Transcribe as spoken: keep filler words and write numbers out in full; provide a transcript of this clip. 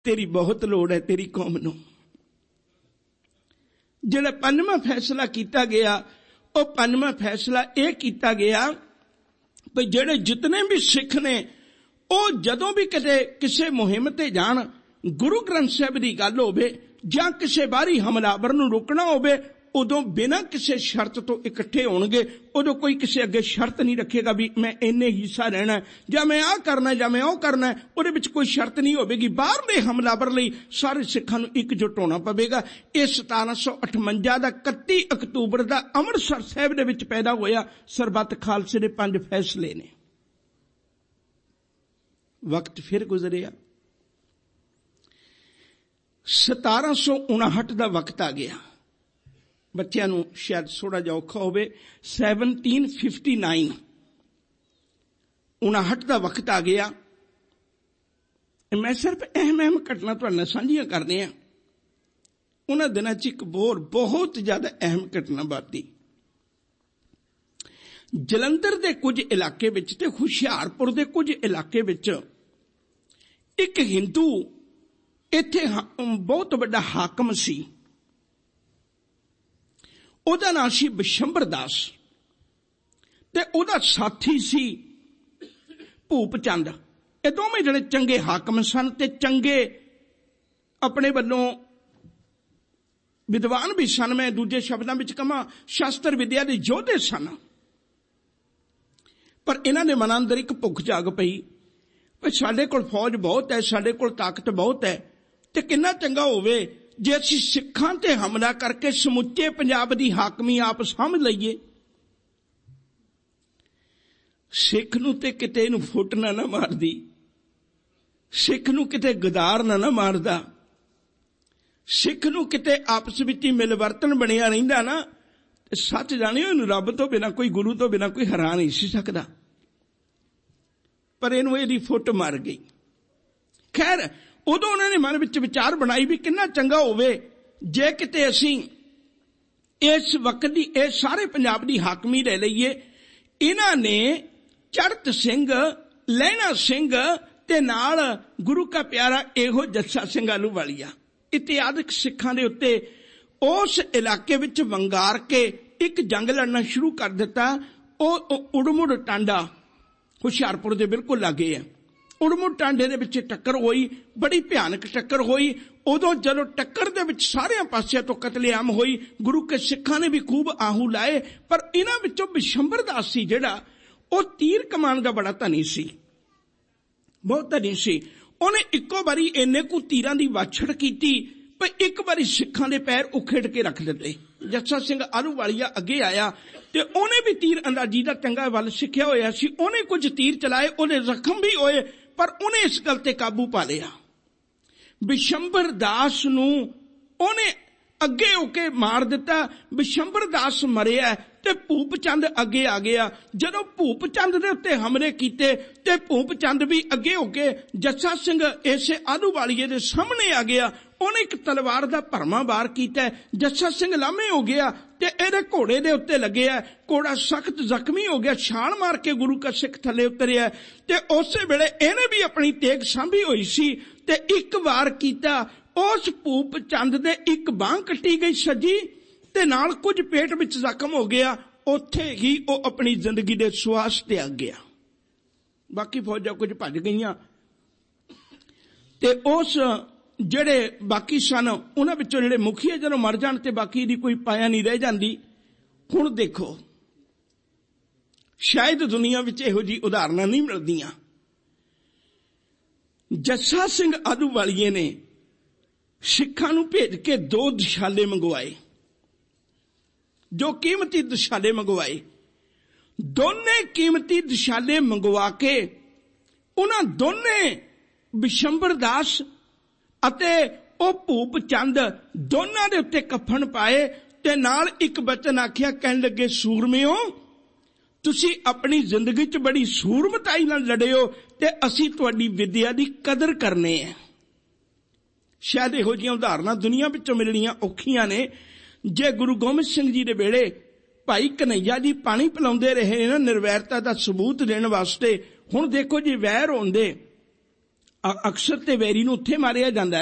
तेरी बहुत लोड़ है तेरी कौम नूं। जिहड़ा पंजवां फैसला किया गया वो पंजवां फैसला यह किया गया भी जिहड़े जितने भी सिख ने वो जदों भी किते किसी मुहिम ते जाण, गुरु ग्रंथ साहिब की गल होवे जां किसी बाहरी हमलावर नूं रोकना होवे, उदों बिना किसी शर्त तो इकट्ठे होणगे। उदों कोई किसी अगे शर्त नहीं रखेगा भी मैं इन्ने हिस्सा रहना जां मैं आ करना जां मैं ओ करना, उहदे विच कोई शर्त नहीं होवेगी। बाहरले हमलावर लई सारे सिखां नूं इकजुट होना पवेगा। ये सतारह सौ अठवंजा का इकत्ती अक्तूबर का अमृतसर साहिब दे विच पैदा होया। सरबत खालसे दे पंज फैसले ने। वक्त फिर गुजरिया, सतारह सौ उनाहठ का वक्त आ गया। बच्चों नूं शायद थोड़ा जिहा औखा होवे। सैवनटीन फिफ्टी नाइन उनाहठ का वक्त आ गया। मैं सिर्फ अहम अहम घटना तुहाडे नाल साझीआं करने हैं। उन्हां दिनां च एक बोर बहुत ज्यादा अहम घटना वापरी। जलंधर के कुछ इलाके विच ते हुशियारपुर के कुछ इलाके विच एक हिंदू इत्थे बहुत बड़ा हाकम सी। उहदा नाम सी बिशंबर दास ते उहदा साथी सी भूप चंद। ये दोवें जणे चंगे हाकम सन ते चंगे अपने वल्लों विद्वान भी सन। मैं दूजे शब्दां विच कहां शास्त्र विद्या दे योधे सन। पर इन्हां दे मनां अंदर एक भुख जाग पई भी साडे कोल फौज बहुत है, साडे कोल ताकत बहुत है, ते किन्ना चंगा होवे जे असीं सिखां ते हमला करके समुचे पंजाब दी हाकमी आप सामभ लईए। सिख नूं ते किते नूं फुट ना ना मारदी, सिख नूं किते गदार ना ना मारदा, सिख नूं किते आपस विच ही मिलवर्तन बनिया रहिंदा ना, सच जाणिओ इहनूं रब तो बिना कोई गुरु तो बिना कोई हरा नहीं सी सकदा। पर इहनूं इहदी फुट मार गई। खैर उदों उन्होंने मन विच विचार बनाई भी कितना चंगा होवे जे किते असीं इस वक्त दी ए सारे पंजाब दी हाकमी ले लईए। इन्हां ने चढ़त सिंह, लहणा सिंह ते नाल गुरु का प्यारा एहो जस्सा सिंह आलूवालिया इत्यादि सिखां दे उत्ते उस इलाके विच वंगार के एक जंग लड़ना शुरू कर दिता। ओ उड़मुड़ टांडा हुशियारपुर दे बिल्कुल लागे है। उड़मुड़ टांडे दे विच टक्कर होई, बड़ी भयानक टक्कर होई। उदों जदों टक्कर दे विच सारे पासियां तो कतलेआम होई, गुरु के सिखां ने भी खूब आहू लाए। पर इन्हां विचों बिशंबर दास सी जिहड़ा ओ तीर कमान दा बड़ा धनी सी, बहुत धनी सी। उहने इक्को बारी इन्ने कु तीरां दी वाछड़ कीती पर एक बारी सिखां दे पैर उखेड़ के रख दिते। जस्सा सिंह आलूवालिया अगे आया ते ओने भी तीर अंदाजी दा चंगा वल सिखिया होया सी। ओने कुछ तीर चलाए, ओने जख्म भी होए, पर उन्हें इस गल ते काबू पा लिया। बिशंबर दास नूं ओने अगे होके मार दिता। बिशंबर दास मरिया ते भूप चंद अगे आ गया। जदों भूप चंद दे उत्ते हमले कीते ते भूप चंद भी अगे होके जस्सा सिंह इसे आलूवालिए दे सामने आ गया। उन्हें एक तलवार दा भरमा वार कीता। जस्सा सिंह लामे हो गया ते इहदे घोड़े दे उत्ते लगे है। घोड़ा सख्त जख्मी हो गया, छाल मार के गुरु का सिख थले उतरिया ते उस वेले इहने भी अपनी तेग सांभी हुई सी ते एक वार कीता। उस भूप चंद दे एक बांह कट्टी गई सजी ते नाल कुछ पेट विच जख्म हो गया। उत्थे ही वो अपनी जिंदगी दे सुआस ते आ गया। बाकी फौजां कुछ भज गईयां ते उस ਜਿਹੜੇ बाकी सन उन्हां विचों ਜਿਹੜੇ मुखिया ਜਦੋਂ मर जाण ते बाकी दी कोई पाया नहीं रह जांदी। हुण देखो शायद दुनिया विच इहो जी उदाहरणां नहीं मिलदियां। जस्सा सिंह आलूवालिए ने सिखां नूं भेज के दो दशाले मंगवाए, जो कीमती दशाले मंगवाए। दोने कीमती दशाले मंगवा के उन्हां दोने बिशंबर दास अते ओ भूप चंद दोनां दे उत्ते कफन पाए ते नाल एक बचन आखिया, कहन लगे सूरमिओ तुसी अपनी जिंदगी च बड़ी सूरमताई नाल लड़े हो ते असी तुहाडी विद्या दी कदर करने हैं। शायद इहो जिहियां उदाहरणां दुनिया विचों मिलणियां औखियां ने। जे गुरु गोबिंद सिंह जी दे वेले भाई कन्हैया जी पानी पिलाउंदे रहे ना निर्वैरता दा सबूत देण वास्ते। हुण देखो जी वैर होंदे ਅਕਸਰ ਤੇ ਵੈਰੀ ਨੂੰ ਉੱਥੇ ਮਾਰਿਆ ਜਾਂਦਾ